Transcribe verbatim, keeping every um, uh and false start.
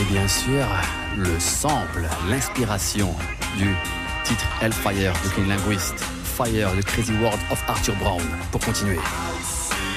bien sûr, le sample, l'inspiration du titre Hellfire de King Linguist, Fire, The Crazy World of Arthur Brown, pour continuer.